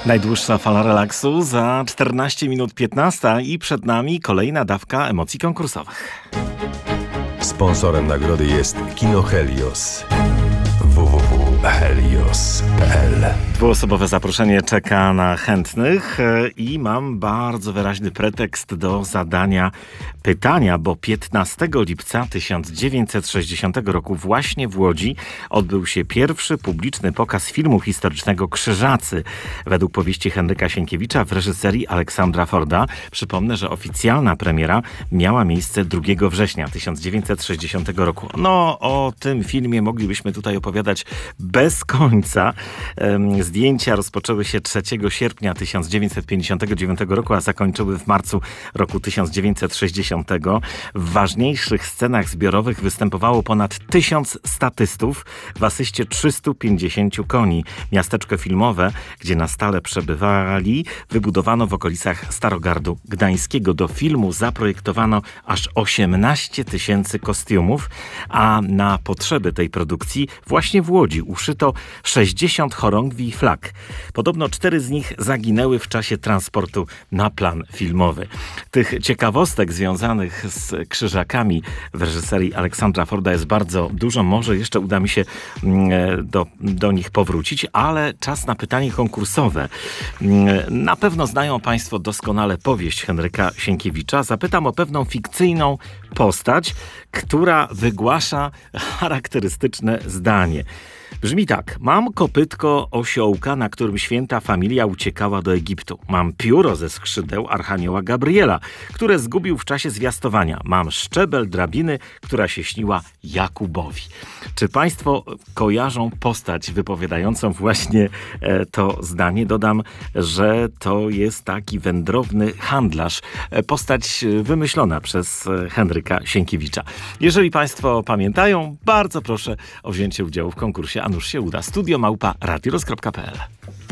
Najdłuższa fala relaksu za 14 minut 15 i przed nami kolejna dawka emocji konkursowych. Sponsorem nagrody jest Kino Helios. www.helios.pl. Dwuosobowe zaproszenie czeka na chętnych i mam bardzo wyraźny pretekst do zadania pytania, bo 15 lipca 1960 roku właśnie w Łodzi odbył się pierwszy publiczny pokaz filmu historycznego Krzyżacy według powieści Henryka Sienkiewicza w reżyserii Aleksandra Forda. Przypomnę, że oficjalna premiera miała miejsce 2 września 1960 roku. No, o tym filmie moglibyśmy tutaj opowiadać bez końca. Zdjęcia rozpoczęły się 3 sierpnia 1959 roku, a zakończyły w marcu roku 1960. W ważniejszych scenach zbiorowych występowało ponad 1000 statystów, w asyście 350 koni. Miasteczko filmowe, gdzie na stale przebywali, wybudowano w okolicach Starogardu Gdańskiego. Do filmu zaprojektowano aż 18 000 kostiumów, a na potrzeby tej produkcji właśnie w Łodzi uszyto 60 chorągwi i flag. Podobno 4 z nich zaginęły w czasie transportu na plan filmowy. Tych ciekawostek związanych z Krzyżakami w reżyserii Aleksandra Forda jest bardzo dużo. Może jeszcze uda mi się do nich powrócić, ale czas na pytanie konkursowe. Na pewno znają Państwo doskonale powieść Henryka Sienkiewicza. Zapytam o pewną fikcyjną postać, która wygłasza charakterystyczne zdanie. Brzmi tak: mam kopytko osiołka, na którym święta familia uciekała do Egiptu. Mam pióro ze skrzydeł archanioła Gabriela, które zgubił w czasie zwiastowania. Mam szczebel drabiny, która się śniła Jakubowi. Czy Państwo kojarzą postać wypowiadającą właśnie to zdanie? Dodam, że to jest taki wędrowny handlarz. Postać wymyślona przez Henryka Sienkiewicza. Jeżeli Państwo pamiętają, bardzo proszę o wzięcie udziału w konkursie, a nuż się uda. studio@radioroz.pl